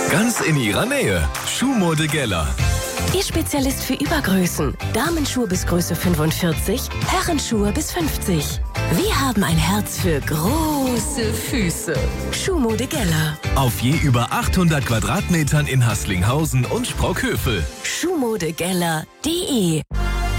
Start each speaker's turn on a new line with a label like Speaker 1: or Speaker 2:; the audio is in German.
Speaker 1: Ganz in Ihrer Nähe. Schuhmode Geller.
Speaker 2: Ihr Spezialist für Übergrößen. Damenschuhe bis Größe 45, Herrenschuhe bis 50. Wir haben ein Herz für große Füße. Schuhmode Geller.
Speaker 1: Auf je über 800 Quadratmetern in Haßlinghausen und Sprockhövel.
Speaker 2: Schuhmodegeller.de